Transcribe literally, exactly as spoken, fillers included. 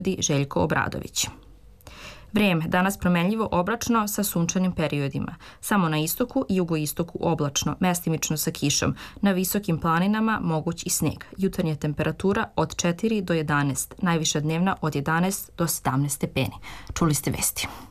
Željko Obradović. Vrijeme, danas promenljivo oblačno sa sunčanim periodima. Samo na istoku i jugoistoku oblačno, mestimično sa kišom. Na visokim planinama moguć i sneg. Jutarnja temperatura od četiri do jedanaest, najviša dnevna od jedanaest do sedamnaest stepeni. Čuli ste vesti.